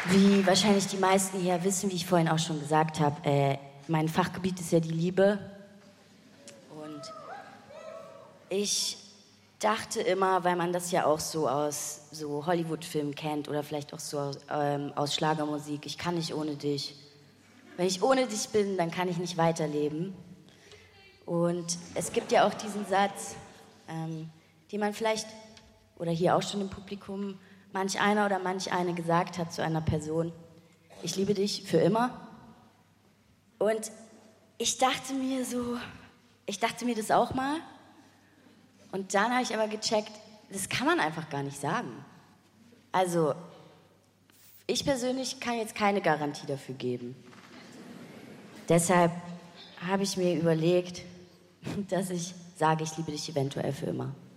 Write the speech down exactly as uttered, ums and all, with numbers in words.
Wie wahrscheinlich die meisten hier wissen, wie ich vorhin auch schon gesagt habe, äh, mein Fachgebiet ist ja die Liebe. Und ich dachte immer, weil man das ja auch so aus so Hollywood-Filmen kennt oder vielleicht auch so aus, ähm, aus Schlagermusik, ich kann nicht ohne dich. Wenn ich ohne dich bin, dann kann ich nicht weiterleben. Und es gibt ja auch diesen Satz, ähm, den man vielleicht, oder hier auch schon im Publikum, manch einer oder manch eine gesagt hat zu einer Person, ich liebe dich für immer. Und ich dachte mir so, ich dachte mir das auch mal. Und dann habe ich aber gecheckt, das kann man einfach gar nicht sagen. Also, ich persönlich kann jetzt keine Garantie dafür geben. Deshalb habe ich mir überlegt, dass ich sage, ich liebe dich eventuell für immer.